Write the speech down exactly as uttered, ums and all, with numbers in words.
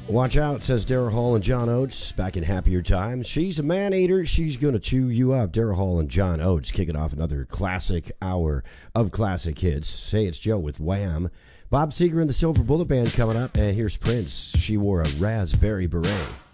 Watch out, says Daryl Hall and John Oates. Back in happier times. She's a man-eater. She's going to chew you up. Daryl Hall and John Oates kicking off another classic hour of classic hits. Hey, it's Joe with Wham. Bob Seger and the Silver Bullet Band coming up. And here's Prince. She wore a raspberry beret.